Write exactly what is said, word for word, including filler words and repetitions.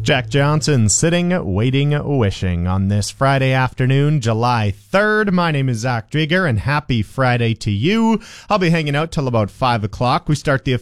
Jack Johnson sitting, waiting, wishing on this Friday afternoon, July third. My name is Zach Drieger, and happy Friday to you. I'll be hanging out till about five o'clock. We start the